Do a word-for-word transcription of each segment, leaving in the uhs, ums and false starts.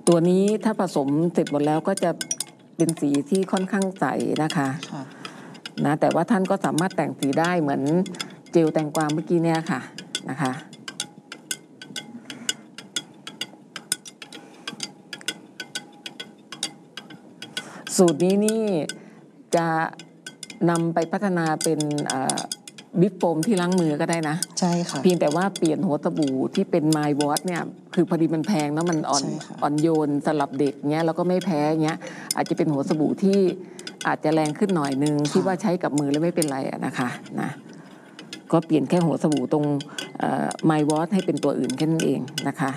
ตัวนี้ถ้าผสมเสร็จหมดแล้วก็จะเป็นสีที่ค่อนข้างใสนะคะนะแต่ว่าท่านก็สามารถแต่งสีได้เหมือนเจลแตงกวาเมื่อกี้เนี่ยค่ะนะคะสูตรนี้นี่จะนำไปพัฒนาเป็นบิ๊กโฟมที่ล้างมือก็ได้นะใช่ค่ะเพียงแต่ว่าเปลี่ยนหัวสบู่ที่เป็นไมล์วอชเนี่ยคือพอดีมันแพงแล้วมันอ่อนอ่อนโยนสำหรับเด็กเงี้ยแล้วก็ไม่แพ้เงี้ยอาจจะเป็นหัวสบู่ที่อาจจะแรงขึ้นหน่อยนึงที่ว่าใช้กับมือแล้วไม่เป็นไรนะคะนะก็เปลี่ยนแค่หัวสบู่ตรงไมล์วอชให้เป็นตัวอื่นแค่นั้นเองนะคะ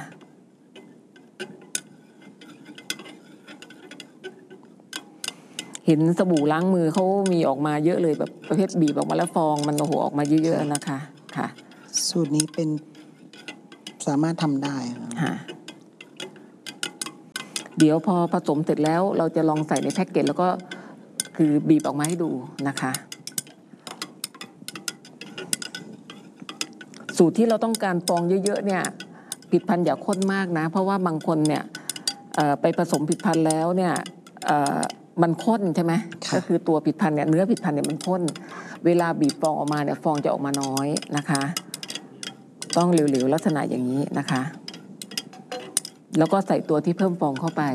เห็นสบู่ล้างมือเขามีออกมาเยอะเลยแบบประเภทบีบออกมาแล้วฟองมันโอ้โหออกมาเยอะๆนะคะค่ะสูตรนี้เป็นสามารถทำได้ค่ะเดี๋ยวพอผสมเสร็จแล้วเราจะลองใส่ในแพ็กเกจแล้วก็คือบีบออกมาให้ดูนะคะสูตรที่เราต้องการฟองเยอะๆเนี่ยผลิตภัณฑ์อย่าข้นมากนะเพราะว่าบางคนเนี่ยไปผสมผลิตภัณฑ์แล้วเนี่ยมันข้นใช่ไหมก็คือตัวผลิตภัณฑ์เนี่ยเนื้อผลิตภัณฑ์เนี่ยมันข้นเวลาบีบฟองออกมาเนี่ยฟองจะออกมาน้อยนะคะต้องเหลวๆลักษณะอย่างนี้นะคะแล้วก็ใส่ตัวที่เพิ่มฟองเข้าไป